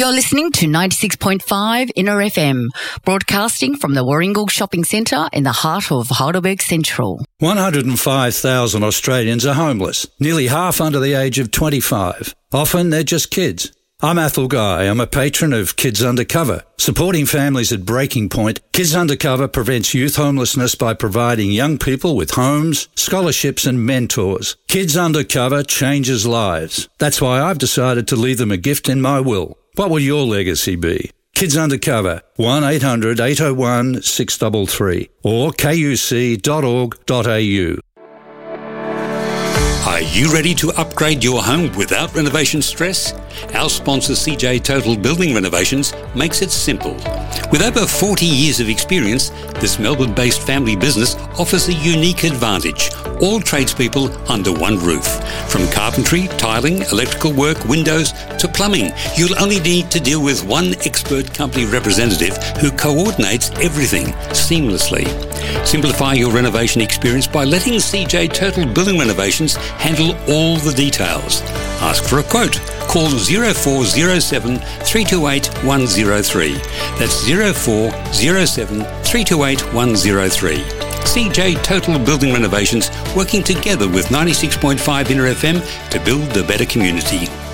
You're listening to 96.5 Inner FM, broadcasting from the Warringal Shopping Centre in the heart of Heidelberg Central. 105,000 Australians are homeless, nearly half under the age of 25. Often they're just kids. I'm Athol Guy. I'm a patron of Kids Undercover. Supporting families at breaking point, Kids Undercover prevents youth homelessness by providing young people with homes, scholarships and mentors. Kids Undercover changes lives. That's why I've decided to leave them a gift in my will. What will your legacy be? Kids Undercover, 1-800-801-633 or kuc.org.au. Are you ready to upgrade your home without renovation stress? Our sponsor CJ Total Building Renovations makes it simple. With over 40 years of experience, this Melbourne-based family business offers a unique advantage. All tradespeople under one roof. From carpentry, tiling, electrical work, windows to plumbing, you'll only need to deal with one expert company representative who coordinates everything seamlessly. Simplify your renovation experience by letting CJ Total Building Renovations handle all the details. Ask for a quote. Call 0407 328 103. That's 0407 328 103. CJ Total Building Renovations, working together with 96.5 Inner FM to build a better community.